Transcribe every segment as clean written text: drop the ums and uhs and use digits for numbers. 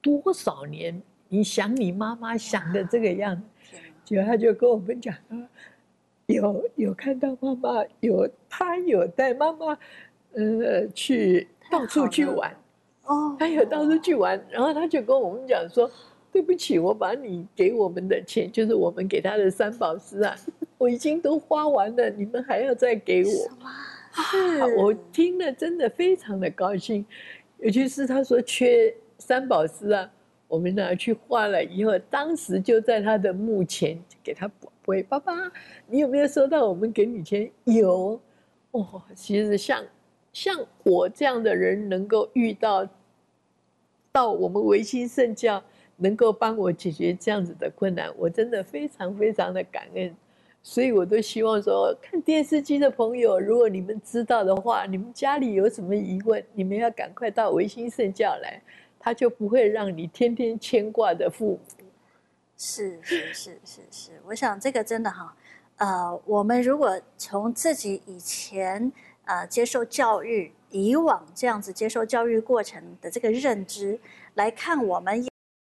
多少年，你想你妈妈想的这个样子，结果他就跟我们讲有看到妈妈，他有带妈妈，去到处去玩，他有到处去玩，然后他就跟我们讲说，对不起，我把你给我们的钱，就是我们给他的3宝石啊，我已经都花完了，你们还要再给我。我听了真的非常的高兴，尤其是他说缺3宝石啊，我们拿去画了以后，当时就在他的墓前给他宝贝，爸爸，你有没有收到我们给你钱？有。其实像我这样的人能够遇到我们维新圣教，能够帮我解决这样子的困难，我真的非常非常的感恩。所以我都希望说，看电视机的朋友，如果你们知道的话，你们家里有什么疑问，你们要赶快到维新圣教来，他就不会让你天天牵挂的父母。 是，我想这个真的哈，我们如果从自己以前接受教育，以往这样子接受教育过程的这个认知来看，我们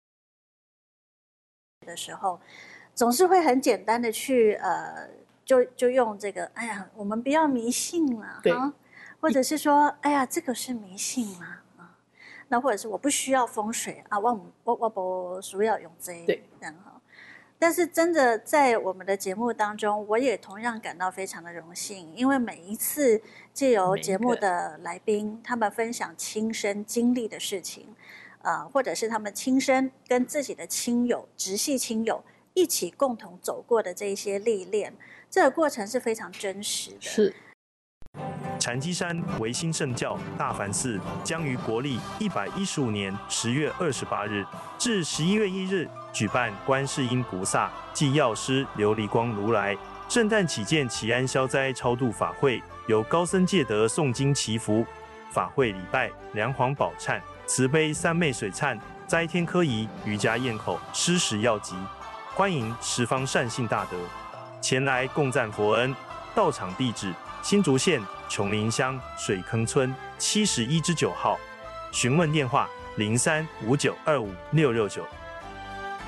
的时候，总是会很简单的去就用这个，哎呀，我们不要迷信了啊，或者是说，哎呀，这个是迷信吗？啊，那或者是我不需要风水啊，我不需要用这， 对， 然后。但是真的在我们的节目当中，我也同样感到非常的荣幸，因为每一次借由节目的来宾，他们分享亲身经历的事情，或者是他们亲身跟自己的亲友、直系亲友一起共同走过的这一些历练，这个过程是非常真实的。 是。 禅机山维新圣教大梵寺将于国历115年10月28日至11月1日举办观世音菩萨暨药师琉璃光如来圣诞祈见祈安消灾超度法会，由高僧戒德诵经祈福，法会礼拜梁皇宝忏、慈悲三昧水忏、斋天科仪、瑜伽咽口、施食药集，欢迎十方善信大德前来共赞佛恩。到场地址：新竹县琼林乡水坑村71-9号，询问电话：0359256669。